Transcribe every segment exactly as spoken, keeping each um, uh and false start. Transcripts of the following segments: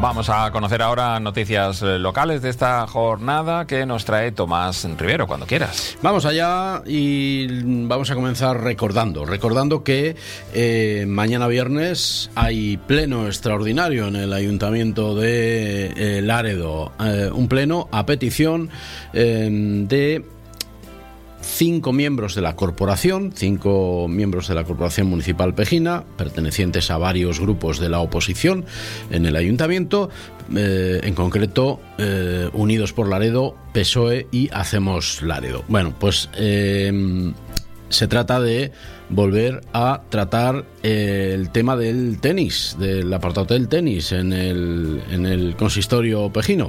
Vamos a conocer ahora noticias locales de esta jornada que nos trae Tomás Rivero, cuando quieras. Vamos allá y vamos a comenzar recordando, recordando que eh, mañana viernes hay pleno extraordinario en el Ayuntamiento de eh, Laredo, eh, un pleno a petición eh, de cinco miembros de la corporación, cinco miembros de la Corporación Municipal Pejina, pertenecientes a varios grupos de la oposición en el ayuntamiento, eh, en concreto eh, Unidos por Laredo, P S O E y Hacemos Laredo. Bueno, pues eh, se trata de volver a tratar eh, el tema del tenis, del apartado del tenis en el, en el consistorio pejino.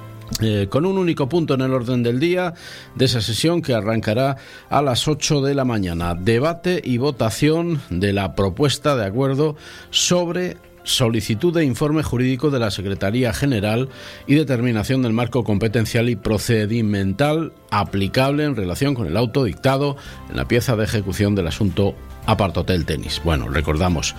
Eh, con un único punto en el orden del día de esa sesión que arrancará a las ocho de la mañana. Debate y votación de la propuesta de acuerdo sobre solicitud de informe jurídico de la Secretaría General y determinación del marco competencial y procedimental aplicable en relación con el auto dictado en la pieza de ejecución del asunto Apartotel Tenis. Bueno, recordamos,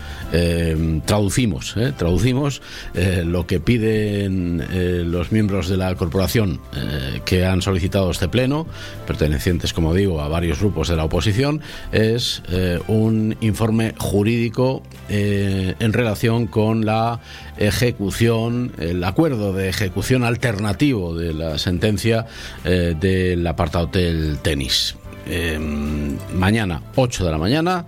eh, traducimos, eh, traducimos eh, lo que piden eh, los miembros de la corporación eh, que han solicitado este pleno, pertenecientes, como digo, a varios grupos de la oposición, es eh, un informe jurídico eh, en relación con la ejecución, el acuerdo de ejecución alternativo de la sentencia eh, del Apartotel Tenis. Eh, mañana, ocho de la mañana,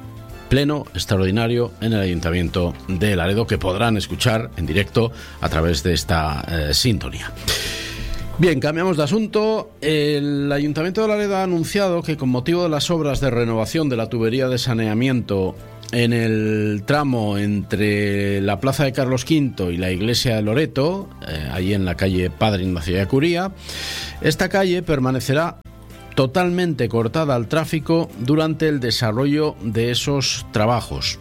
pleno extraordinario en el Ayuntamiento de Laredo, que podrán escuchar en directo a través de esta eh, sintonía. Bien, cambiamos de asunto. El Ayuntamiento de Laredo ha anunciado que con motivo de las obras de renovación de la tubería de saneamiento en el tramo entre la Plaza de Carlos quinto y la Iglesia de Loreto, eh, ahí en la calle Padre Ignacio de Acuría, esta calle permanecerá totalmente cortada al tráfico durante el desarrollo de esos trabajos.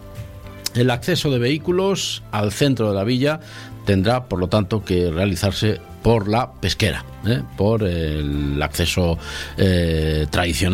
El acceso de vehículos al centro de la villa tendrá, por lo tanto, que realizarse por la pesquera, ¿eh? por el acceso eh, tradicional